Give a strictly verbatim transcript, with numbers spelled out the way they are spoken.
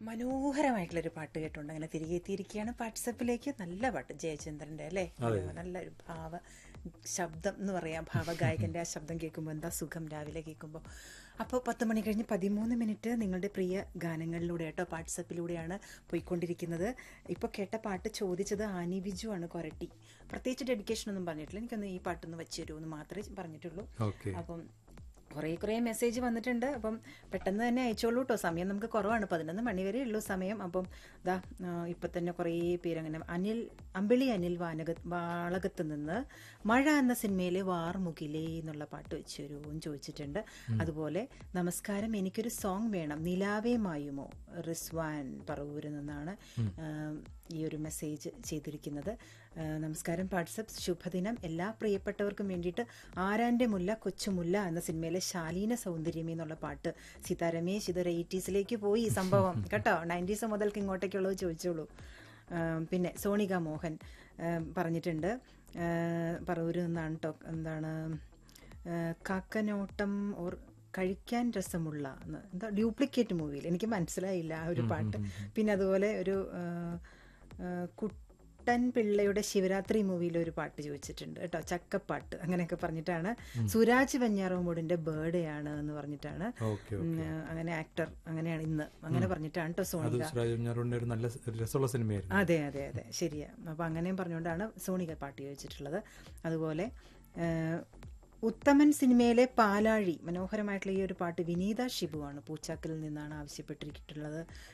മനോഹരമായിട്ടുള്ളൊരു പാട്ട് കേട്ടുണ്ട്. അങ്ങനെ തിരികെ എത്തിയിരിക്കുകയാണ് വാട്സപ്പിലേക്ക്. നല്ല പാട്ട്, ജയചന്ദ്രൻ്റെ അല്ലേ, നല്ലൊരു ഭാവ ശബ്ദം എന്ന് പറയാം. ഭാവഗായകൻ്റെ ആ ശബ്ദം കേൾക്കുമ്പോൾ എന്താ സുഖം രാവിലെ കേൾക്കുമ്പോൾ. അപ്പോൾ പത്ത് മണി കഴിഞ്ഞ് പതിമൂന്ന് മിനിറ്റ് നിങ്ങളുടെ പ്രിയ ഗാനങ്ങളിലൂടെ കേട്ടോ, വാട്സപ്പിലൂടെയാണ് പോയിക്കൊണ്ടിരിക്കുന്നത്. ഇപ്പോൾ കേട്ട പാട്ട് ചോദിച്ചത് ആനി ബിജു ആണ്, കൊരട്ടി. പ്രത്യേകിച്ച് ഡെഡിക്കേഷൻ ഒന്നും പറഞ്ഞിട്ടില്ല, എനിക്കൊന്ന് ഈ പാട്ടൊന്ന് വെച്ച് തരുമെന്ന് മാത്രമേ പറഞ്ഞിട്ടുള്ളൂ. അപ്പം കുറേ കുറേ മെസ്സേജ് വന്നിട്ടുണ്ട്. അപ്പം പെട്ടെന്ന് തന്നെ അയച്ചോളൂ കേട്ടോ, സമയം നമുക്ക് കുറവാണ്, പതിനൊന്ന് മണി വരെ ഉള്ളൂ സമയം. അപ്പം ഇതാ ഇപ്പം തന്നെ കുറേ പേരങ്ങനെ, അനിൽ അമ്പിളി അനിൽ വാനക വാളകത്ത് നിന്ന് മഴ എന്ന സിനിമയിലെ വാർമുകിലേ എന്നുള്ള പാട്ട് വെച്ച് തരുമെന്ന് ചോദിച്ചിട്ടുണ്ട്. അതുപോലെ നമസ്കാരം, എനിക്കൊരു സോങ് വേണം, നിലാവേ മായുമോ, റിസ്വാൻ പറവൂരിൽ നിന്നാണ് ഈ ഒരു മെസ്സേജ് ചെയ്തിരിക്കുന്നത്. നമസ്കാരം വാട്സപ്പ്, ശുഭദിനം. എല്ലാ പ്രിയപ്പെട്ടവർക്കും വേണ്ടിയിട്ട് ആരാൻ്റെ മുല്ല കൊച്ചുമുല്ല എന്ന സിനിമയിലെ ശാലീന സൗന്ദര്യമേ എന്നുള്ള പാട്ട്. സീതാ രമേശ്, ഇതൊരു എയ്റ്റീസിലേക്ക് പോയി ഈ സംഭവം കേട്ടോ, നയൻറ്റീസ് മുതൽക്ക് ഇങ്ങോട്ടേക്കുള്ളത് ചോദിച്ചോളൂ. പിന്നെ സോണിക മോഹൻ പറഞ്ഞിട്ടുണ്ട്, പറവൂരിൽ നിന്നാണ് കേട്ടോ. എന്താണ് കാക്കനോട്ടം ഓർ കഴിക്കാൻ രസമുള്ള എന്താ ഡ്യൂപ്ലിക്കേറ്റ് മൂവിയിൽ, എനിക്ക് മനസ്സിലായില്ല ആ ഒരു പാട്ട്. പിന്നെ അതുപോലെ ഒരു കുട്ടൻ പിള്ളയുടെ ശിവരാത്രി മൂവിയിലെ ഒരു പാട്ട് ചോദിച്ചിട്ടുണ്ട് കേട്ടോ, ചക്കപ്പാട്ട് അങ്ങനെയൊക്കെ പറഞ്ഞിട്ടാണ്. സുരാജ് വെഞ്ഞാറമൂടിന്റെ ബർത്ത്ഡേ ആണ് എന്ന് പറഞ്ഞിട്ടാണ്, അങ്ങനെ ആക്ടർ അങ്ങനെയാണ് ഇന്ന്, അങ്ങനെ പറഞ്ഞിട്ടാണ് കേട്ടോ സോണിക. അതെ അതെ അതെ ശരിയാ. അപ്പൊ അങ്ങനെയും പറഞ്ഞുകൊണ്ടാണ് സോണിക പാട്ട് ചോദിച്ചിട്ടുള്ളത്. അതുപോലെ ഉത്തമൻ സിനിമയിലെ പാലാഴി, മനോഹരമായിട്ടുള്ള ഈ ഒരു പാട്ട് വിനീത ഷിബു ആണ് പൂച്ചാക്കലിൽ നിന്നാണ് ആവശ്യപ്പെട്ടിരിക്കുന്നത്.